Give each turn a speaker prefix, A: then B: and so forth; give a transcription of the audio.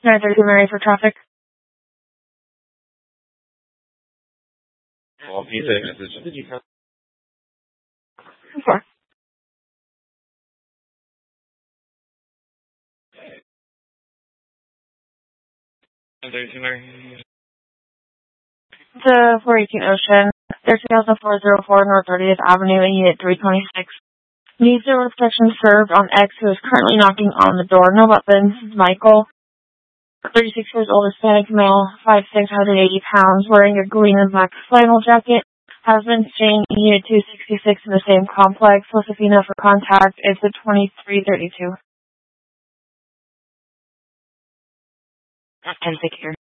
A: 932 Mary for traffic.
B: Well, he's a message. Did you have?
A: Sure. The 418 Ocean, 13004 North 30th Avenue, Unit 326. Needs zero protection served on X, who is currently knocking on the door. No weapons. Michael, 36 years old, Hispanic male, 5'6", 180 pounds, wearing a green and black flannel jacket. Has been staying in Unit 266 in the same complex. Josefina for contact. It's at 2332. And take care.